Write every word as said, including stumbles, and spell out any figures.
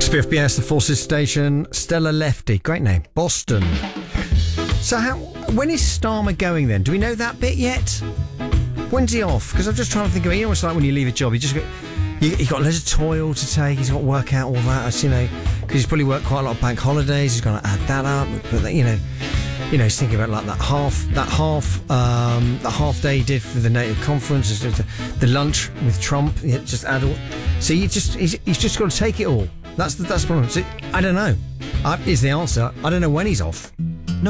B F B S, the Forces Station. Stella Lefty, great name. Boston. So how? When is Starmer going then? Do we know that bit yet? When's he off? Because I'm just trying to think of it. You know what it's like when you leave a job. You just got, you, you've got loads of toil to take. He's got to work out all that. You know, because he's probably worked quite a lot of bank holidays. He's got to add that up. But that, you know, you know, he's thinking about like that half, that half, um, that half day he did for the NATO conference. The, the lunch with Trump. Just add all. So you just, he's, he's just got to take it all. That's the, that's the problem. So, I don't know. I, is the answer. I don't know when he's off.